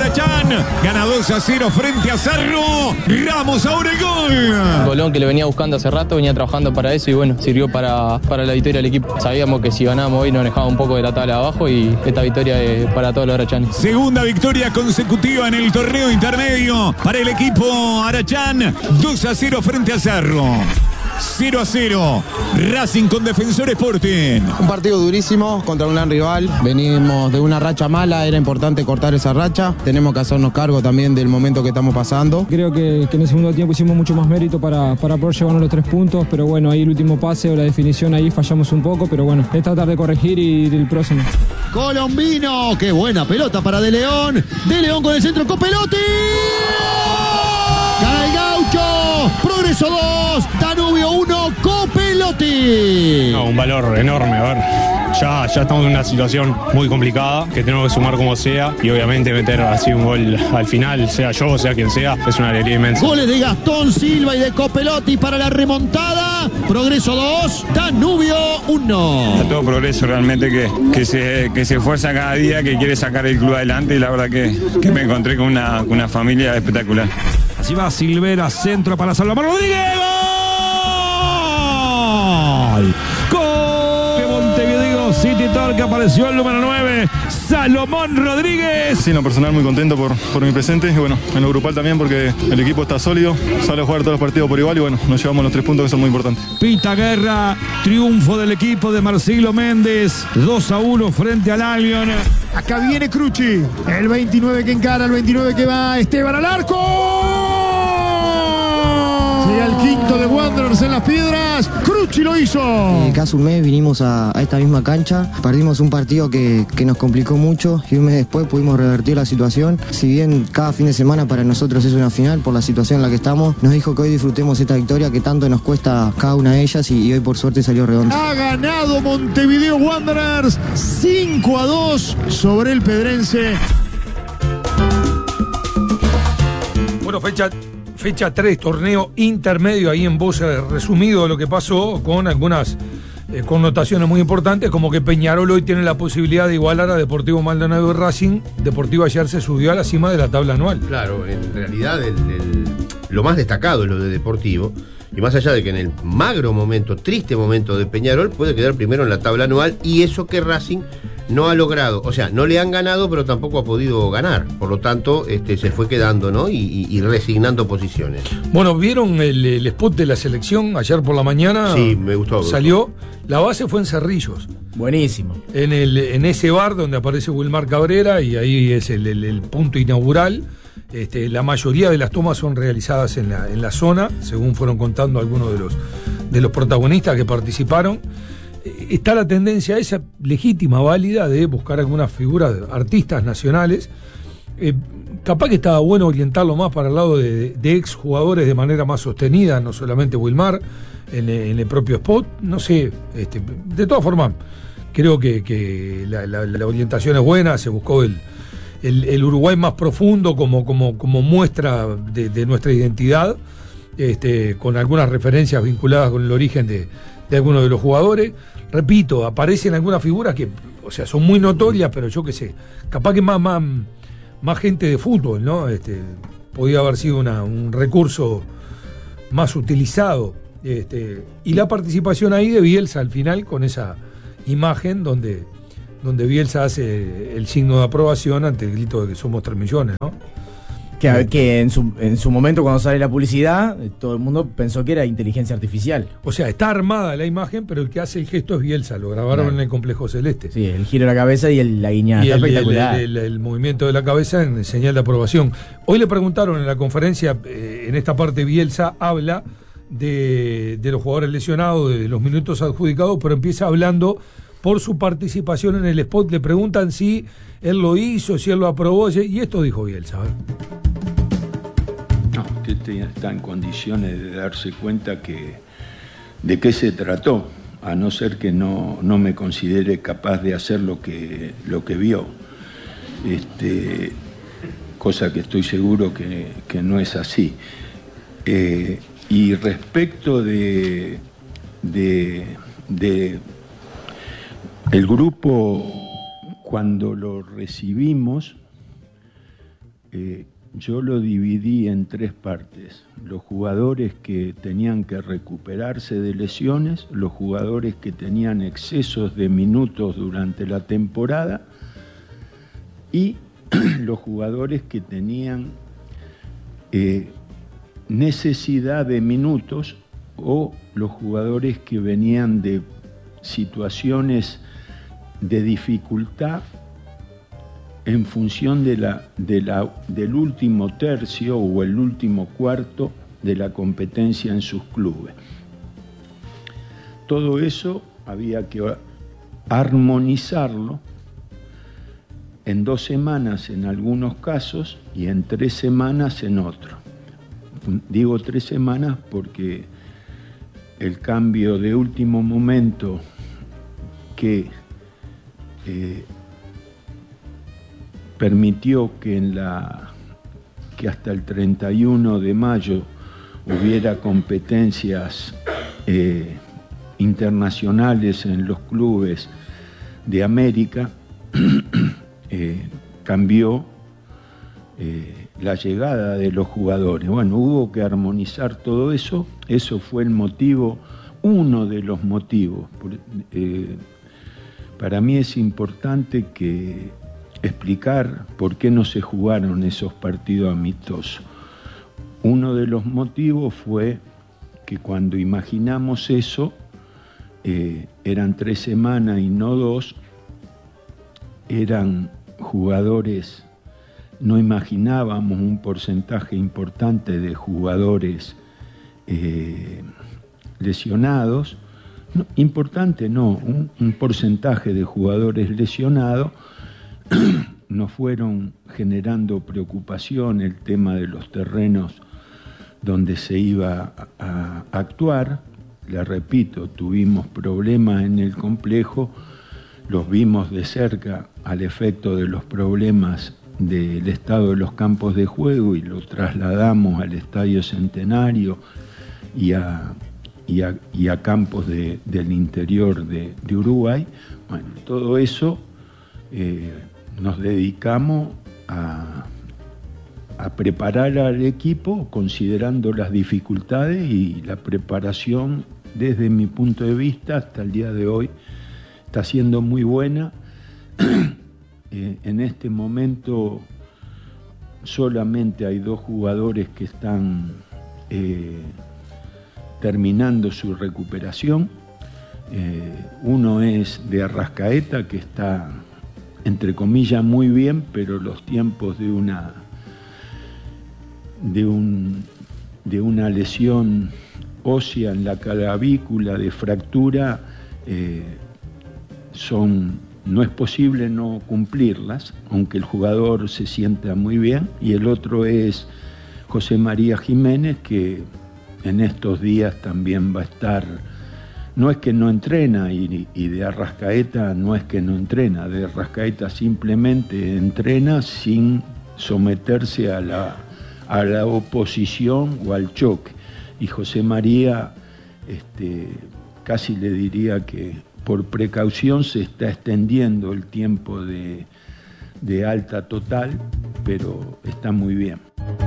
Arachán gana 2-0 frente a Cerro. Ramos ahora el gol. Golón que le venía buscando hace rato, venía trabajando para eso y bueno, sirvió para la victoria del equipo. Sabíamos que si ganábamos hoy nos dejaba un poco de la tabla abajo y esta victoria es para todos los arachanes. Segunda victoria consecutiva en el torneo intermedio para el equipo Arachán. 2-0 frente a Cerro. 0-0. Racing con Defensor Sporting. Un partido durísimo contra un gran rival. Venimos de una racha mala, era importante cortar esa racha. Tenemos que hacernos cargo también del momento que estamos pasando. Creo que en el segundo tiempo hicimos mucho más mérito para poder llevarnos los 3 puntos, pero bueno, ahí el último pase o la definición ahí fallamos un poco, pero bueno, es tratar de corregir y el próximo. Colombino, qué buena pelota para De León. De León con el centro, Copelotti. Gana el Gaucho. Progreso 2, Danubio 1, Copelotti. No, un valor enorme, a ver. Ya estamos en una situación muy complicada, que tenemos que sumar como sea, y obviamente meter así un gol al final, sea yo o sea quien sea, es una alegría inmensa. Goles de Gastón Silva y de Copelotti para la remontada. Progreso 2, Danubio 1. Todo progreso realmente que se esfuerza cada día, que quiere sacar el club adelante, y la verdad que me encontré con una familia espectacular. Así va Silvera, centro para Salomón Rodríguez. ¡Gol! ¡Gol! De Montevideo City Talk, apareció el número 9, Salomón Rodríguez. Sí, en lo personal muy contento por mi presente, y bueno, en lo grupal también, porque el equipo está sólido, sale a jugar todos los partidos por igual y bueno, nos llevamos los 3 puntos que son muy importantes. Pita Guerra, triunfo del equipo de Marcelo Méndez, 2-1 frente al Albion. Acá viene Crucci, el 29 que encara, el 29 que va, Esteban al arco. Sería el quinto de Wanderers en las Piedras. Crucci lo hizo. Casi un mes vinimos a esta misma cancha. Perdimos un partido que nos complicó mucho y un mes después pudimos revertir la situación. Si bien cada fin de semana para nosotros es una final por la situación en la que estamos, nos dijo que hoy disfrutemos esta victoria que tanto nos cuesta cada una de ellas y hoy por suerte salió redondo. Ha ganado Montevideo Wanderers 5-2 sobre el Pedrense. Bueno, fecha 3, torneo intermedio, ahí en voz resumido de lo que pasó, con algunas connotaciones muy importantes, como que Peñarol hoy tiene la posibilidad de igualar a Deportivo Maldonado y Racing. Deportivo ayer se subió a la cima de la tabla anual. Claro, en realidad lo más destacado es lo de Deportivo, y más allá de que en el magro momento, triste momento de Peñarol, puede quedar primero en la tabla anual, y eso que Racing no ha logrado, o sea, no le han ganado, pero tampoco ha podido ganar. Por lo tanto, se fue quedando, ¿no? Y resignando posiciones. Bueno, ¿vieron el spot de la selección ayer por la mañana? Sí, me gustó. Salió, la base fue en Cerrillos. Buenísimo. En ese bar donde aparece Wilmar Cabrera, y ahí es el punto inaugural. La mayoría de las tomas son realizadas en la zona, según fueron contando algunos de los protagonistas que participaron. Está la tendencia esa legítima, válida, de buscar algunas figuras, artistas nacionales. Capaz que estaba bueno orientarlo más para el lado de exjugadores de manera más sostenida, no solamente Wilmar, en el propio spot. No sé, de todas formas, creo que la orientación es buena. Se buscó el Uruguay más profundo como muestra de nuestra identidad, con algunas referencias vinculadas con el origen de algunos de los jugadores. Repito, aparecen algunas figuras que, o sea, son muy notorias, pero yo qué sé, capaz que más gente de fútbol, ¿no? Podía haber sido un recurso más utilizado. Y la participación ahí de Bielsa al final, con esa imagen donde Bielsa hace el signo de aprobación ante el grito de que somos 3 millones, ¿no? Que en su momento, cuando sale la publicidad, todo el mundo pensó que era inteligencia artificial. O sea, está armada la imagen, pero el que hace el gesto es Bielsa. Lo grabaron en el Complejo Celeste. Sí, el giro de la cabeza y la guiñada. Y está espectacular. El movimiento de la cabeza en señal de aprobación. Hoy le preguntaron en la conferencia, en esta parte Bielsa habla de los jugadores lesionados, de los minutos adjudicados, pero empieza hablando por su participación en el spot. Le preguntan si él lo hizo, si él lo aprobó, y esto dijo Bielsa. No, usted está en condiciones de darse cuenta de qué se trató, a no ser que no me considere capaz de hacer lo que vio. Cosa que estoy seguro que no es así. Y respecto de el grupo, cuando lo recibimos, yo lo dividí en 3 partes. Los jugadores que tenían que recuperarse de lesiones, los jugadores que tenían excesos de minutos durante la temporada y los jugadores que tenían necesidad de minutos o los jugadores que venían de situaciones de dificultad en función del último tercio o el último cuarto de la competencia en sus clubes. Todo eso había que armonizarlo en 2 semanas en algunos casos y en 3 semanas en otros. Digo 3 semanas porque el cambio de último momento que permitió que hasta el 31 de mayo hubiera competencias internacionales en los clubes de América, cambió la llegada de los jugadores. Bueno, hubo que armonizar todo eso. Eso fue el motivo, uno de los motivos. Para mí es importante explicar por qué no se jugaron esos partidos amistosos. Uno de los motivos fue que cuando imaginamos eso, eran 3 semanas y no 2, eran jugadores, no imaginábamos un porcentaje importante de jugadores lesionados, no, importante no, un porcentaje de jugadores lesionados. Nos fueron generando preocupación el tema de los terrenos donde se iba a actuar. Le repito, tuvimos problemas en el complejo, los vimos de cerca al efecto de los problemas del estado de los campos de juego y lo trasladamos al Estadio Centenario y a campos del interior de Uruguay. Bueno, todo eso nos dedicamos a preparar al equipo considerando las dificultades, y la preparación desde mi punto de vista hasta el día de hoy está siendo muy buena. En este momento solamente hay 2 jugadores que están terminando su recuperación. Uno es de Arrascaeta, que está entre comillas muy bien, pero los tiempos de una lesión ósea en la clavícula, de fractura, no es posible no cumplirlas, aunque el jugador se sienta muy bien. Y el otro es José María Jiménez, que en estos días también va a estar. No es que no entrena, y de Arrascaeta no es que no entrena, de Arrascaeta simplemente entrena sin someterse a la oposición o al choque. Y José María, casi le diría que por precaución se está extendiendo el tiempo de alta total, pero está muy bien.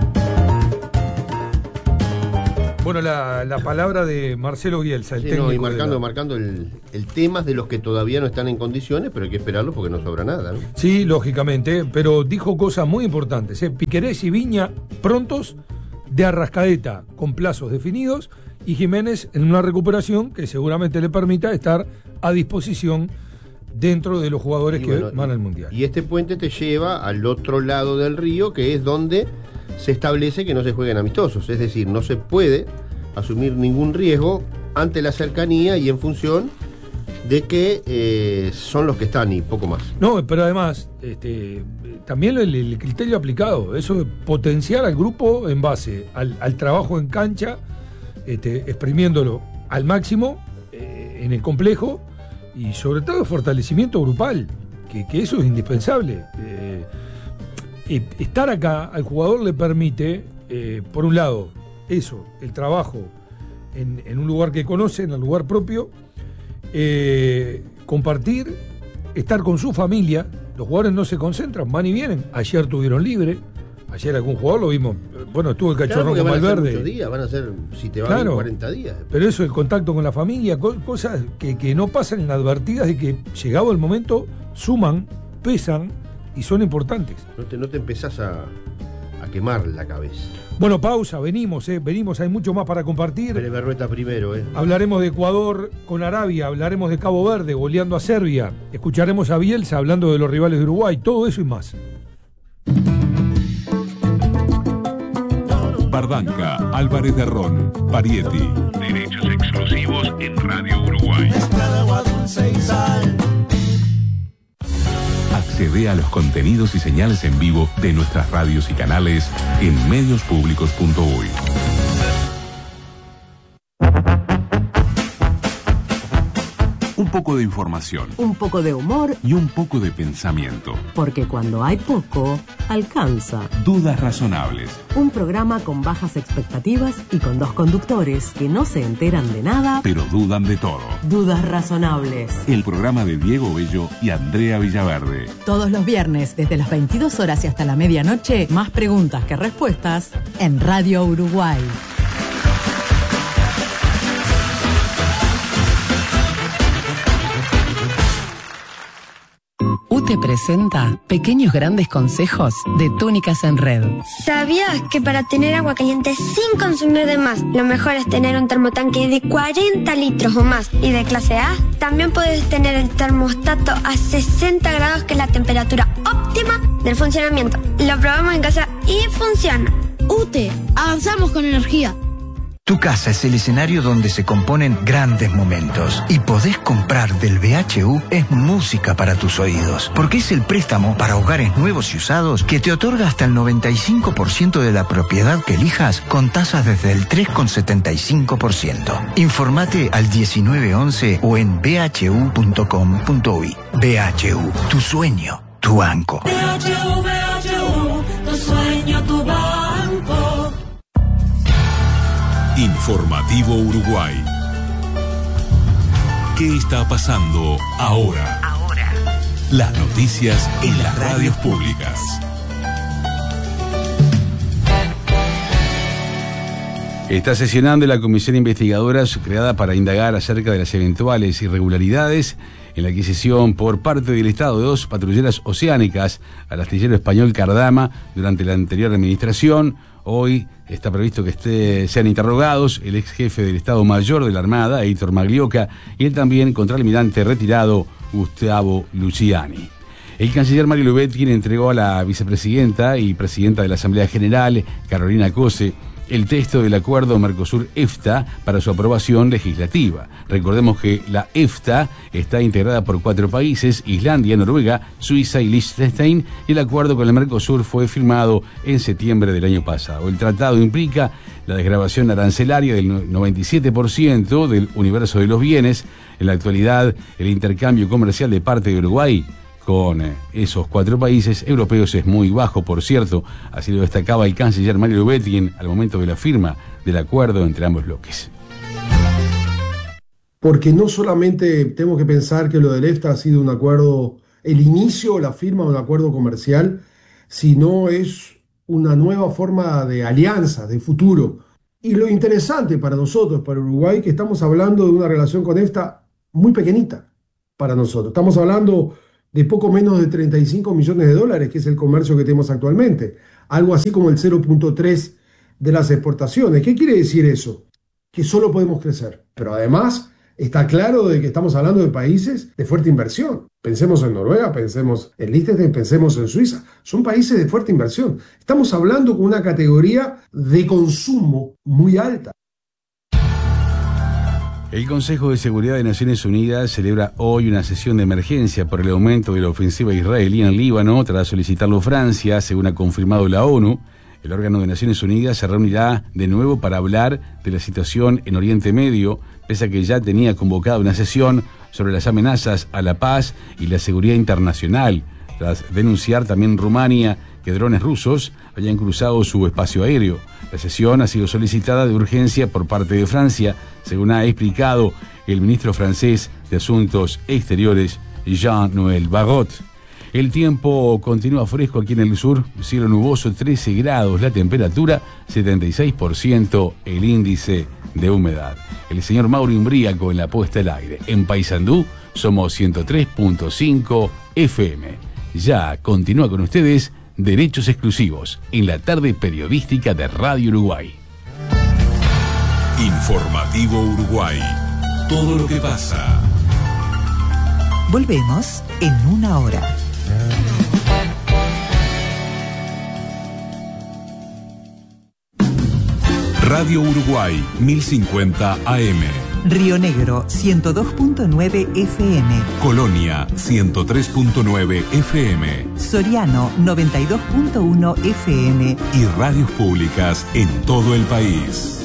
Bueno, la palabra de Marcelo Bielsa, el técnico. Y marcando el tema de los que todavía no están en condiciones, pero hay que esperarlo porque no sobra nada, ¿no? Sí, lógicamente, pero dijo cosas muy importantes. Piquerés y Viña prontos, de Arrascaeta con plazos definidos, y Jiménez en una recuperación que seguramente le permita estar a disposición dentro de los jugadores que van al Mundial. Y este puente te lleva al otro lado del río, que es donde se establece que no se jueguen amistosos, es decir, no se puede asumir ningún riesgo ante la cercanía y en función de que son los que están y poco más. No, pero además, también el criterio aplicado, eso de potenciar al grupo en base al trabajo en cancha, exprimiéndolo al máximo en el complejo, y sobre todo el fortalecimiento grupal, que eso es indispensable. Estar acá al jugador le permite, por un lado, eso, el trabajo en un lugar que conoce, en el lugar propio, compartir, estar con su familia. Los jugadores no se concentran, van y vienen. Ayer tuvieron libre, Ayer algún jugador lo vimos. Bueno, estuvo el Cachorro con Valverde. Muchos días, van a ser, si te van claro, 40 días. Pero eso, el contacto con la familia, cosas que no pasan inadvertidas y que llegado el momento suman, pesan y son importantes. No te empezás a quemar la cabeza. Bueno, pausa, venimos, hay mucho más para compartir. Pérez Berrueta primero, Hablaremos de Ecuador con Arabia, hablaremos de Cabo Verde, goleando a Serbia. Escucharemos a Bielsa hablando de los rivales de Uruguay, todo eso y más. Bardanca, Álvarez de Ron, Parietti. Derechos exclusivos en Radio Uruguay. Accede a los contenidos y señales en vivo de nuestras radios y canales en mediospublicos.uy. Un poco de información. Un poco de humor. Y un poco de pensamiento. Porque cuando hay poco, alcanza. Dudas razonables. Un programa con bajas expectativas y con dos conductores que no se enteran de nada, pero dudan de todo. Dudas razonables. El programa de Diego Bello y Andrea Villaverde. Todos los viernes, desde las 22 horas y hasta la medianoche, más preguntas que respuestas en Radio Uruguay. UTE presenta Pequeños Grandes Consejos de Túnicas en Red. ¿Sabías que para tener agua caliente sin consumir de más, lo mejor es tener un termotanque de 40 litros o más y de clase A? También puedes tener el termostato a 60 grados, que es la temperatura óptima del funcionamiento. Lo probamos en casa y funciona. UTE, avanzamos con energía. Tu casa es el escenario donde se componen grandes momentos. Y podés comprar del BHU es música para tus oídos. Porque es el préstamo para hogares nuevos y usados que te otorga hasta el 95% de la propiedad que elijas con tasas desde el 3,75%. Informate al 1911 o en bhu.com.uy. BHU, tu sueño, tu banco. BHU, tu sueño, tu banco. Informativo Uruguay. ¿Qué está pasando ahora? Las noticias en las radios públicas. Está sesionando la comisión investigadora creada para indagar acerca de las eventuales irregularidades en la adquisición por parte del Estado de 2 patrulleras oceánicas al astillero español Cardama durante la anterior administración. Hoy está previsto que sean interrogados el ex jefe del Estado Mayor de la Armada, Heitor Maglioca, y el también contraalmirante retirado, Gustavo Luciani. El canciller Mario Lubetkin entregó a la vicepresidenta y presidenta de la Asamblea General, Carolina Cose, el texto del acuerdo Mercosur-EFTA para su aprobación legislativa. Recordemos que la EFTA está integrada por 4 países: Islandia, Noruega, Suiza y Liechtenstein, y el acuerdo con el Mercosur fue firmado en septiembre del año pasado. El tratado implica la desgravación arancelaria del 97% del universo de los bienes. En la actualidad, el intercambio comercial de parte de Uruguay con esos 4 países europeos es muy bajo, por cierto. Así lo destacaba el canciller Mario Lubetkin al momento de la firma del acuerdo entre ambos bloques. Porque no solamente tenemos que pensar que lo del EFTA ha sido un acuerdo, el inicio, la firma de un acuerdo comercial, sino es una nueva forma de alianza, de futuro. Y lo interesante para nosotros, para Uruguay, que estamos hablando de una relación con EFTA muy pequeñita para nosotros. Estamos hablando de poco menos de 35 millones de dólares, que es el comercio que tenemos actualmente. Algo así como el 0,3 de las exportaciones. ¿Qué quiere decir eso? Que solo podemos crecer. Pero además está claro de que estamos hablando de países de fuerte inversión. Pensemos en Noruega, pensemos en Liechtenstein, pensemos en Suiza. Son países de fuerte inversión. Estamos hablando con una categoría de consumo muy alta. El Consejo de Seguridad de Naciones Unidas celebra hoy una sesión de emergencia por el aumento de la ofensiva israelí en Líbano tras solicitarlo Francia, según ha confirmado la ONU. El órgano de Naciones Unidas se reunirá de nuevo para hablar de la situación en Oriente Medio, pese a que ya tenía convocada una sesión sobre las amenazas a la paz y la seguridad internacional, tras denunciar también Rumania que drones rusos habían cruzado su espacio aéreo. La sesión ha sido solicitada de urgencia por parte de Francia, según ha explicado el ministro francés de Asuntos Exteriores, Jean-Noël Barrot. El tiempo continúa fresco aquí en el sur, cielo nuboso, 13 grados, la temperatura, 76% el índice de humedad. El señor Mauro Imbríaco en la puesta al aire. En Paysandú somos 103.5 FM. Ya continúa con ustedes Derechos Exclusivos en la tarde periodística de Radio Uruguay. Informativo Uruguay. Todo lo que pasa. Volvemos en una hora. Radio Uruguay 1050 AM. Río Negro 102.9 FM. Colonia 103.9 FM. Soriano 92.1 FM. Y radios públicas en todo el país.